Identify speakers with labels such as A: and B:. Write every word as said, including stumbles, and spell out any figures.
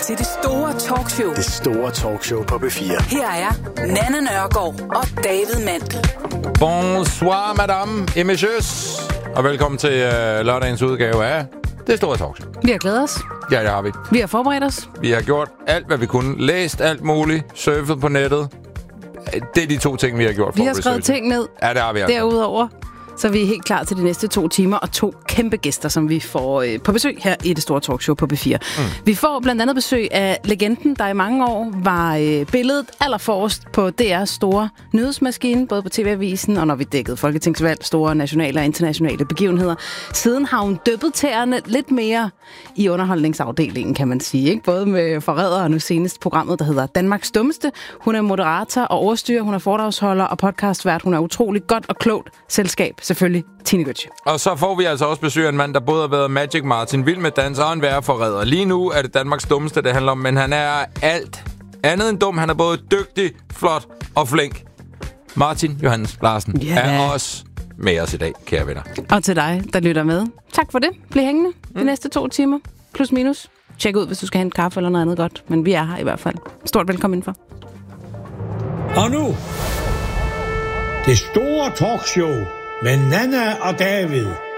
A: til det store talkshow.
B: Det store talkshow på B fire.
A: Her er Nanna Nørgaard og David Mandel.
C: Bonsoir, madame et messieurs. Og velkommen til øh, lørdagens udgave af det store talkshow.
D: Vi har glædet os.
C: Ja, det har vi.
D: Vi har forberedt os.
C: Vi har gjort alt, hvad vi kunne. Læst alt muligt. Surfet på nettet. Det er de to ting, vi har gjort.
D: Vi har skrevet ting ned.
C: Ja, det har vi altså.
D: Derudover, så er vi helt klar til de næste to timer og to kæmpe gæster, som vi får øh, på besøg her i det store talkshow på B fire. Mm. Vi får blandt andet besøg af legenden, der i mange år var øh, billedet allerforrest på D R's store nyhedsmaskine, både på T V-avisen og når vi dækkede folketingsvalg, store nationale og internationale begivenheder. Siden har hun dyppet tæerne lidt mere i underholdningsafdelingen, kan man sige. Ikke? Både med forræder og nu senest programmet, der hedder Danmarks Dummeste. Hun er moderator og ordstyrer, hun er foredragsholder og podcastvært. Hun er utrolig godt og klogt selskab. Selvfølgelig Tine Götze.
C: Og så får vi altså også besøg af en mand, der både har været Magic Martin, vild med dans og en værre forræder. Lige nu er det Danmarks Dummeste, det handler om, men han er alt andet end dum. Han er både dygtig, flot og flink. Martin Johannes Larsen yeah. er også med os i dag, kære venner.
D: Og til dig, der lytter med. Tak for det. Bliv hængende de mm. næste to timer. Plus minus. Tjek ud, hvis du skal hente kaffe eller noget andet godt. Men vi er her i hvert fald. Stort velkommen indenfor.
E: Og nu, det store talkshow med Nanna og David.